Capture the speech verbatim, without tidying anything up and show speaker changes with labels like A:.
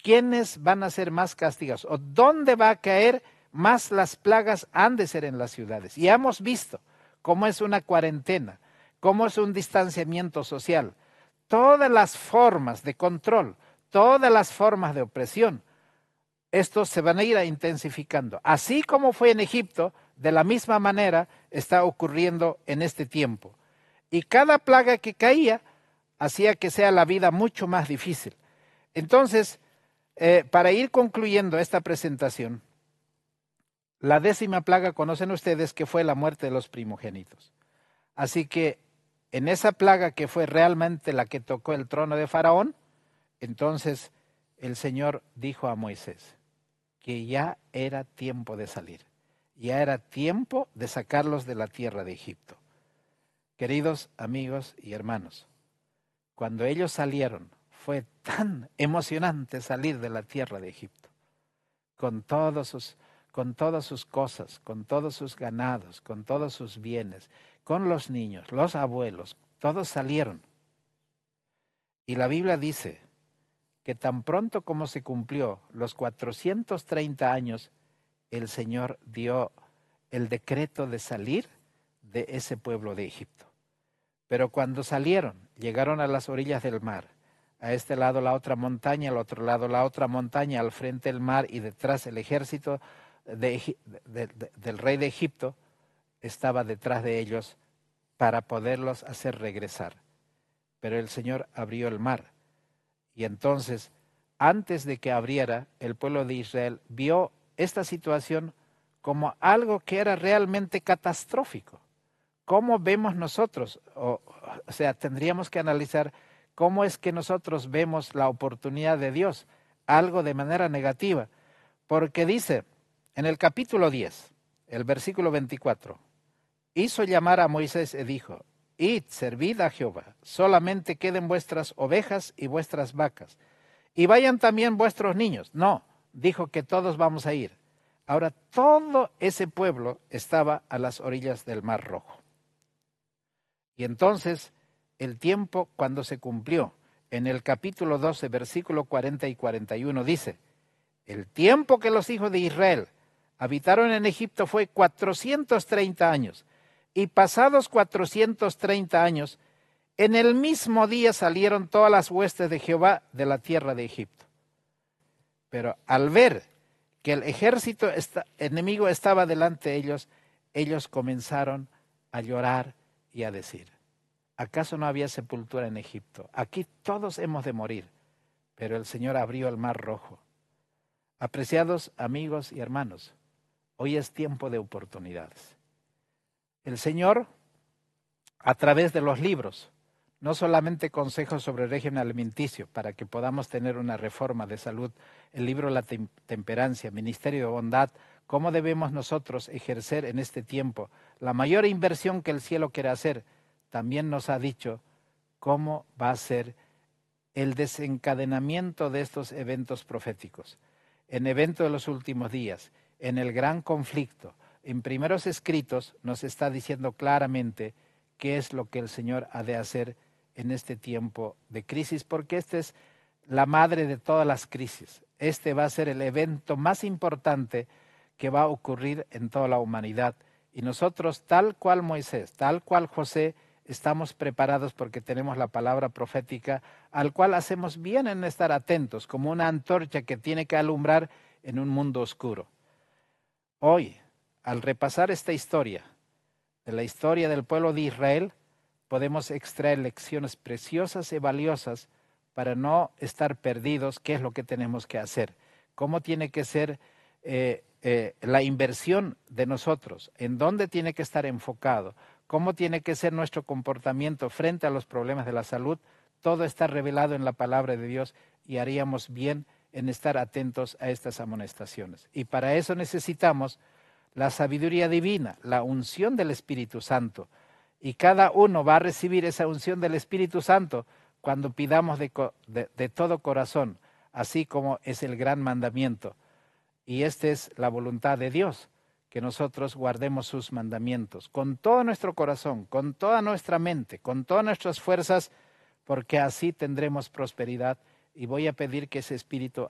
A: ¿quiénes van a ser más castigados? ¿O dónde va a caer más las plagas? Han de ser en las ciudades. Y hemos visto cómo es una cuarentena, cómo es un distanciamiento social, todas las formas de control, todas las formas de opresión, estos se van a ir intensificando. Así como fue en Egipto, de la misma manera está ocurriendo en este tiempo. Y cada plaga que caía hacía que sea la vida mucho más difícil. Entonces, eh, para ir concluyendo esta presentación, la décima plaga, conocen ustedes que fue la muerte de los primogénitos. Así que en esa plaga que fue realmente la que tocó el trono de Faraón, entonces el Señor dijo a Moisés que ya era tiempo de salir, ya era tiempo de sacarlos de la tierra de Egipto. Queridos amigos y hermanos, cuando ellos salieron, fue tan emocionante salir de la tierra de Egipto, con todos sus, con todas sus cosas, con todos sus ganados, con todos sus bienes, con los niños, los abuelos, todos salieron. Y la Biblia dice que tan pronto como se cumplió los cuatrocientos treinta años, el Señor dio el decreto de salir de ese pueblo de Egipto. Pero cuando salieron, llegaron a las orillas del mar, a este lado la otra montaña, al otro lado la otra montaña, al frente el mar y detrás el ejército de, de, de, del rey de Egipto estaba detrás de ellos para poderlos hacer regresar. Pero el Señor abrió el mar. Y entonces, antes de que abriera, el pueblo de Israel vio esta situación como algo que era realmente catastrófico. ¿Cómo vemos nosotros? O, o sea, tendríamos que analizar cómo es que nosotros vemos la oportunidad de Dios, algo de manera negativa. Porque dice en el capítulo diez, el versículo veinticuatro, hizo llamar a Moisés y dijo, id, servid a Jehová, solamente queden vuestras ovejas y vuestras vacas, y vayan también vuestros niños. No, dijo que todos vamos a ir. Ahora, todo ese pueblo estaba a las orillas del Mar Rojo. Y entonces, el tiempo cuando se cumplió, en el capítulo doce, versículo cuarenta y cuarenta y uno, dice, el tiempo que los hijos de Israel habitaron en Egipto fue cuatrocientos treinta años, y pasados cuatrocientos treinta años, en el mismo día salieron todas las huestes de Jehová de la tierra de Egipto. Pero al ver que el ejército esta, enemigo estaba delante de ellos, ellos comenzaron a llorar y a decir, ¿acaso no había sepultura en Egipto? Aquí todos hemos de morir. Pero el Señor abrió el mar rojo. Apreciados amigos y hermanos, hoy es tiempo de oportunidades. El Señor, a través de los libros, no solamente consejos sobre el régimen alimenticio para que podamos tener una reforma de salud, el libro La Temperancia, Ministerio de Bondad, cómo debemos nosotros ejercer en este tiempo la mayor inversión que el cielo quiere hacer, también nos ha dicho cómo va a ser el desencadenamiento de estos eventos proféticos. En evento de los últimos días, en el gran conflicto, en primeros escritos nos está diciendo claramente qué es lo que el Señor ha de hacer en este tiempo de crisis, porque esta es la madre de todas las crisis. Este va a ser el evento más importante que va a ocurrir en toda la humanidad. Y nosotros, tal cual Moisés, tal cual José, estamos preparados porque tenemos la palabra profética, al cual hacemos bien en estar atentos, como una antorcha que tiene que alumbrar en un mundo oscuro. Hoy, al repasar esta historia, de la historia del pueblo de Israel, podemos extraer lecciones preciosas y valiosas para no estar perdidos. ¿Qué es lo que tenemos que hacer? ¿Cómo tiene que ser eh, eh, la inversión de nosotros? ¿En dónde tiene que estar enfocado? ¿Cómo tiene que ser nuestro comportamiento frente a los problemas de la salud? Todo está revelado en la palabra de Dios y haríamos bien en estar atentos a estas amonestaciones. Y para eso necesitamos la sabiduría divina, la unción del Espíritu Santo. Y cada uno va a recibir esa unción del Espíritu Santo cuando pidamos de, de, de todo corazón, así como es el gran mandamiento. Y esta es la voluntad de Dios, que nosotros guardemos sus mandamientos con todo nuestro corazón, con toda nuestra mente, con todas nuestras fuerzas, porque así tendremos prosperidad. Y voy a pedir que ese Espíritu